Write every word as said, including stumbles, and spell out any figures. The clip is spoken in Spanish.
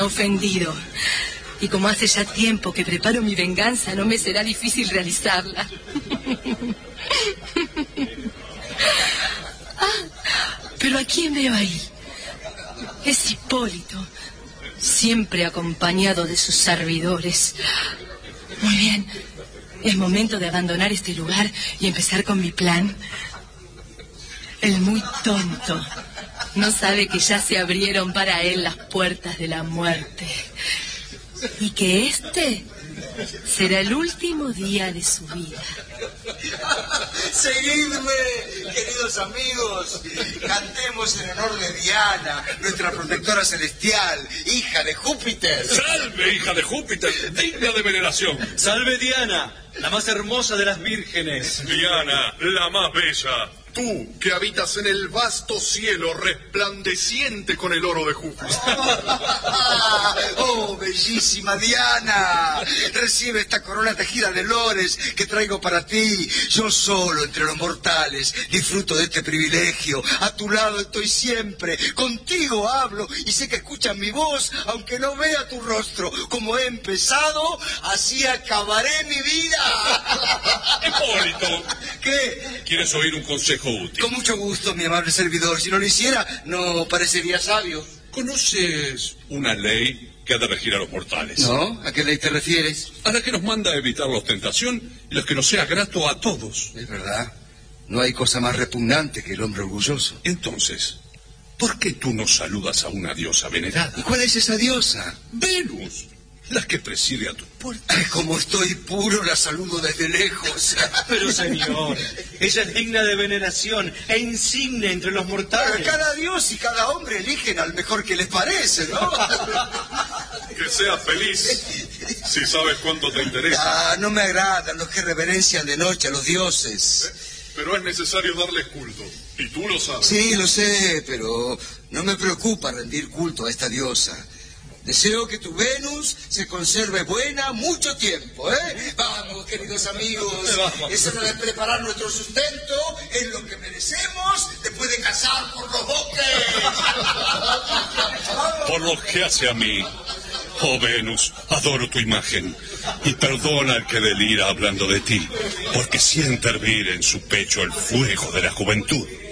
ofendido. Y como hace ya tiempo que preparo mi venganza, no me será difícil realizarla. Ah, pero ¿a quién veo ahí? Es Hipólito, siempre acompañado de sus servidores. Muy bien, es momento de abandonar este lugar y empezar con mi plan. El muy tonto no sabe que ya se abrieron para él las puertas de la muerte y que este será el último día de su vida. Seguidme, queridos amigos. Cantemos en honor de Diana, nuestra protectora celestial, hija de Júpiter. ¡Salve, hija de Júpiter, digna de veneración! ¡Salve, Diana, la más hermosa de las vírgenes! Diana, la más bella. Tú, que habitas en el vasto cielo resplandeciente con el oro de Júpiter. ¡Oh, bellísima Diana! Recibe esta corona tejida de lores que traigo para ti. Yo solo entre los mortales disfruto de este privilegio. A tu lado estoy siempre. Contigo hablo y sé que escuchas mi voz, aunque no vea tu rostro. Como he empezado, así acabaré mi vida. ¡Hipólito! ¿Qué? ¿Quieres oír un consejo útil? Con mucho gusto, mi amable servidor. Si no lo hiciera, no parecería sabio. ¿Conoces una ley que ha de regir a los mortales? ¿No? ¿A qué ley te refieres? A la que nos manda a evitar la ostentación y la que nos sea grato a todos. Es verdad. No hay cosa más repugnante que el hombre orgulloso. Entonces, ¿por qué tú no saludas a una diosa venerada? ¿Y cuál es esa diosa? Venus, la que preside a tus puertas. Ay, como estoy puro, la saludo desde lejos. Pero, señor, ella es digna de veneración e insigne entre los mortales. Cada dios y cada hombre eligen al mejor que les parece, ¿no? Que seas feliz, si sabes cuánto te interesa. Ah, no me agradan los que reverencian de noche a los dioses. Pero es necesario darles culto, y tú lo sabes. Sí, lo sé, pero no me preocupa rendir culto a esta diosa. Deseo que tu Venus se conserve buena mucho tiempo, ¿eh? Vamos, queridos amigos. Es hora de preparar nuestro sustento en lo que merecemos después de cazar por los bosques. Por lo que hace a mí, oh Venus, adoro tu imagen. Y perdona al que delira hablando de ti, porque siente hervir en su pecho el fuego de la juventud.